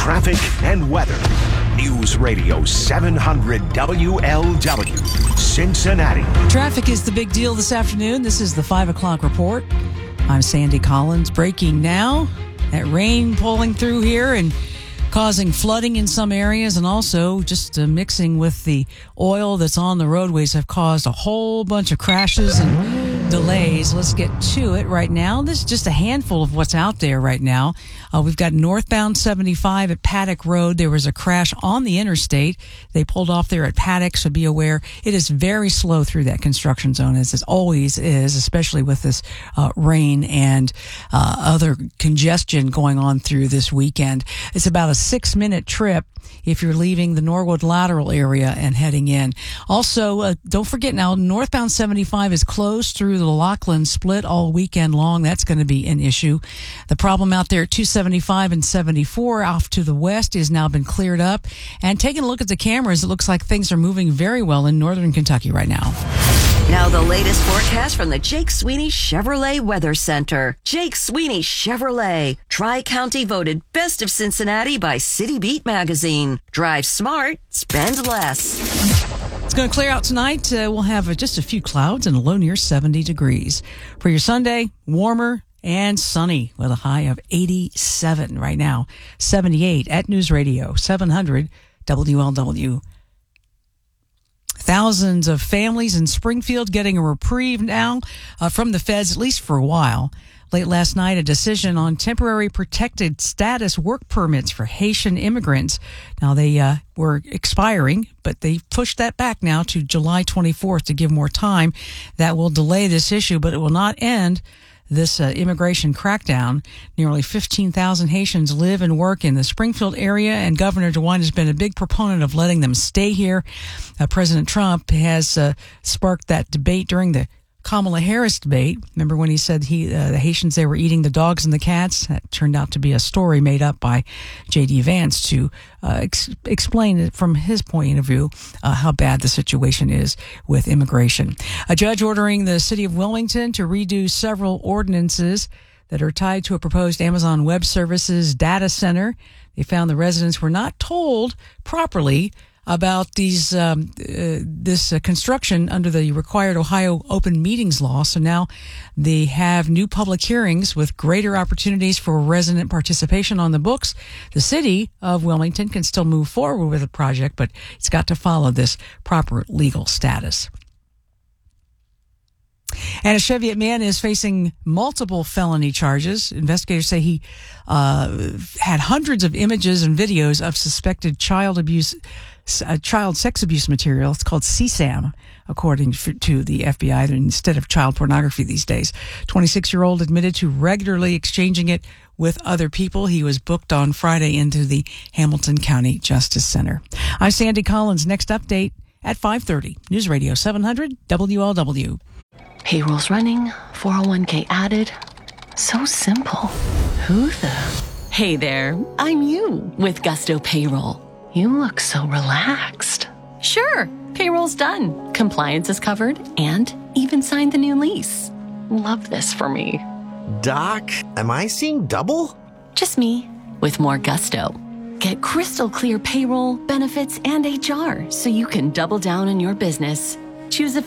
traffic and weather. News Radio 700 WLW, Cincinnati. Traffic is the big deal this afternoon. This is the 5 o'clock report. I'm Sandy Collins. Breaking now. That rain pulling through here and causing flooding in some areas, and also just mixing with the oil that's on the roadways have caused a whole bunch of crashes and delays. Let's get to it right now. This is just a handful of what's out there right now. We've got northbound 75 at Paddock Road. There was a crash on the interstate. They pulled off there at Paddock, so be aware. It is very slow through that construction zone, as it always is, especially with this rain and other congestion going on through this weekend. It's about a 6-minute trip if you're leaving the Norwood Lateral area and heading in. Also, don't forget now, northbound 75 is closed through the Lachlan Split all weekend long. That's going to be an issue. The problem out there at 275 and 74 off to the west has now been cleared up. And taking a look at the cameras, it looks like things are moving very well in northern Kentucky right now. Now the latest forecast from the Jake Sweeney Chevrolet Weather Center. Jake Sweeney Chevrolet. Tri-County voted Best of Cincinnati by City Beat magazine. Drive smart, spend less. It's going to clear out tonight. We'll have just a few clouds and a low near 70 degrees. For your Sunday, warmer and sunny with a high of 87 right now. 78 at News Radio 700 WLW. Thousands of families in Springfield getting a reprieve now from the feds, at least for a while. Late last night, a decision on temporary protected status work permits for Haitian immigrants. Now, they were expiring, but they pushed that back now to July 24th to give more time. That will delay this issue, but it will not end this immigration crackdown. Nearly 15,000 Haitians live and work in the Springfield area, and Governor DeWine has been a big proponent of letting them stay here. President Trump has sparked that debate during the Kamala Harris debate. Remember when he said the Haitians, they were eating the dogs and the cats? That turned out to be a story made up by J.D. Vance to explain it from his point of view how bad the situation is with immigration. A judge ordering the city of Wilmington to redo several ordinances that are tied to a proposed Amazon Web Services data center. They found the residents were not told properly about this construction under the required Ohio open meetings law. So now they have new public hearings with greater opportunities for resident participation on the books. The city of Wilmington can still move forward with the project, but it's got to follow this proper legal status. And a Cheviot man is facing multiple felony charges. Investigators say he had hundreds of images and videos of suspected child sex abuse material. It's called CSAM, according to the FBI, instead of child pornography these days. 26-year-old admitted to regularly exchanging it with other people. He was booked on Friday into the Hamilton County Justice Center. I'm Sandy Collins. Next update at 5:30. News Radio 700 WLW. Payroll's running, 401k added. So simple. Who the? Hey there, I'm you with Gusto Payroll. You look so relaxed. Sure, payroll's done. Compliance is covered and even signed the new lease. Love this for me. Doc, am I seeing double? Just me with more gusto. Get crystal clear payroll, benefits, and HR so you can double down on your business. Choose a